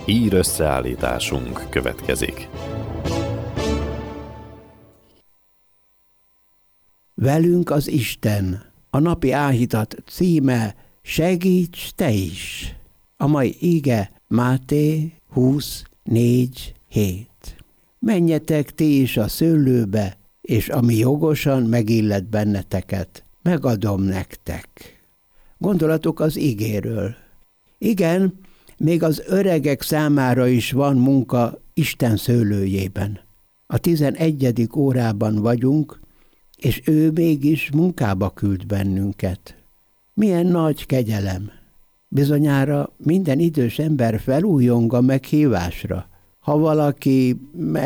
Hír összeállításunk következik. Velünk az Isten. A napi áhítat címe Segíts te is. A mai ige Máté 20:4-7. Menjetek ti is a szőlőbe, és ami jogosan megillet benneteket, megadom nektek. Gondolatok az igéről. Igen, még az öregek számára is van munka Isten szőlőjében. A 11. órában vagyunk, és ő mégis munkába küld bennünket. Milyen nagy kegyelem! Bizonyára minden idős ember felújong a meghívásra. Ha valaki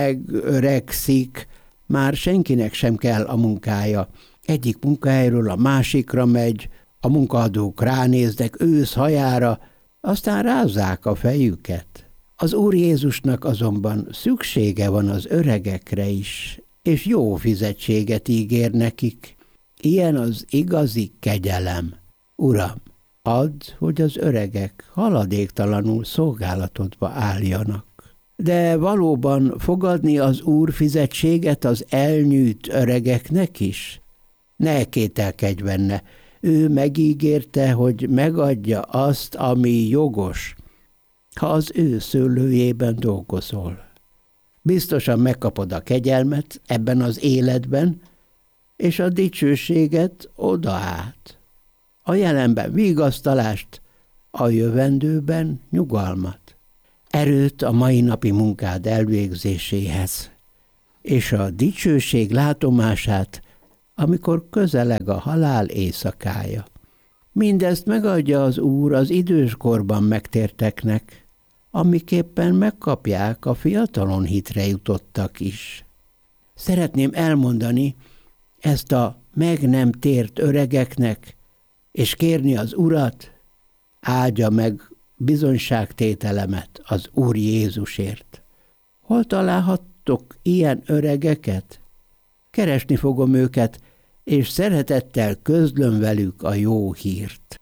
megöregszik, már senkinek sem kell a munkája. Egyik munkahelyről a másikra megy, a munkaadók ránéznek ősz hajára, aztán rázzák a fejüket. Az Úr Jézusnak azonban szüksége van az öregekre is, és jó fizetséget ígér nekik. Ilyen az igazi kegyelem. Uram, add, hogy az öregek haladéktalanul szolgálatodba álljanak. De valóban fogadni az Úr fizetséget az elnyűjt öregeknek is? Ne kételkedj benne, ő megígérte, hogy megadja azt, ami jogos, ha az ő szőlőjében dolgozol. Biztosan megkapod a kegyelmet ebben az életben, és a dicsőséget oda át. A jelenben vigasztalást, a jövendőben nyugalmat. Erőt a mai napi munkád elvégzéséhez, és a dicsőség látomását, amikor közeleg a halál éjszakája. Mindezt megadja az Úr az időskorban megtérteknek, amiképpen megkapják a fiatalon hitre jutottak is. Szeretném elmondani ezt a meg nem tért öregeknek, és kérni az Urat, áldja meg bizonyságtételemet az Úr Jézusért. Hol találhattok ilyen öregeket? Keresni fogom őket, és szeretettel közlöm velük a jó hírt.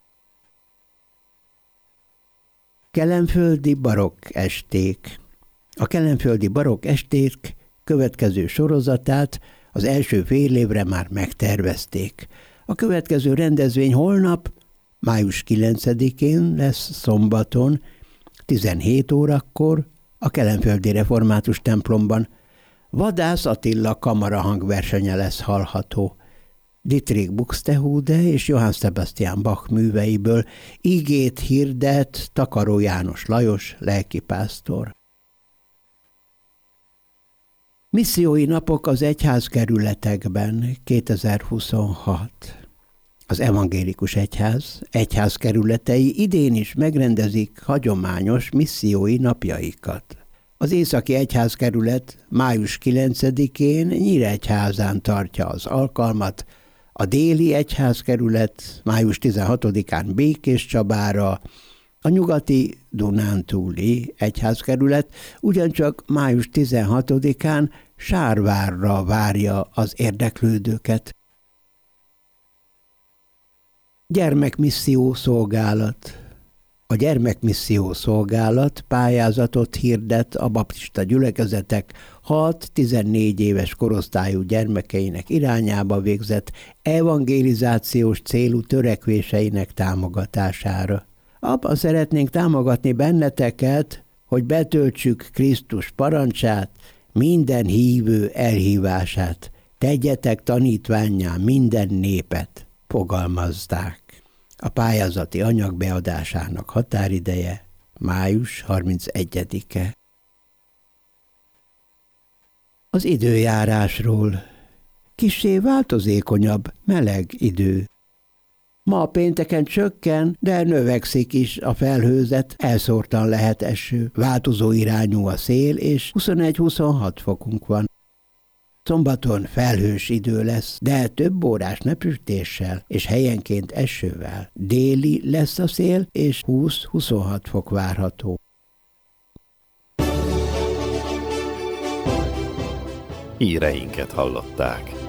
Kelenföldi barokk esték. A kelenföldi barokk esték következő sorozatát az első fél évre már megtervezték. A következő rendezvény holnap, május 9-én lesz szombaton, 17 órakor a Kelenföldi Református templomban. Vadász Attila kamarahangversenye lesz hallható. Dietrich Buxtehude és Johann Sebastian Bach műveiből igét hirdet Takaró János Lajos lelkipásztor. Missziói napok az egyházkerületekben 2026. Az evangélikus egyházkerületei idén is megrendezik hagyományos missziói napjaikat. Az északi egyházkerület május 9-én Nyíregyházán tartja az alkalmat, a déli egyházkerület május 16-án Békéscsabára, a nyugati dunántúli egyházkerület ugyancsak május 16-án Sárvárra várja az érdeklődőket. Gyermekmisszió szolgálat. A gyermekmisszió szolgálat pályázatot hirdet a baptista gyülekezetek 6-14 éves korosztályú gyermekeinek irányába végzett evangelizációs célú törekvéseinek támogatására. Abban szeretnénk támogatni benneteket, hogy betöltsük Krisztus parancsát, minden hívő elhívását, tegyetek tanítvánnyá minden népet, fogalmazták. A pályázati anyag beadásának határideje május 31-e. Az időjárásról. Kissé változékonyabb, meleg idő. Ma pénteken csökken, de növekszik is a felhőzet, elszórtan lehet eső, változó irányú a szél, és 21-26 fokunk van. Szombaton felhős idő lesz, de több órás napsütéssel és helyenként esővel. Déli lesz a szél, és 20-26 fok várható. Híreinket hallották.